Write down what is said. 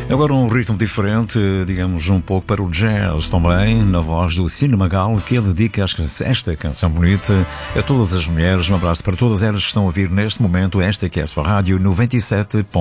Agora um ritmo diferente, digamos um pouco para o jazz também, na voz do Cine Magal, que ele dedica esta canção bonita a todas as mulheres. Um abraço para todas elas que estão a ouvir neste momento, esta que é a sua rádio 97.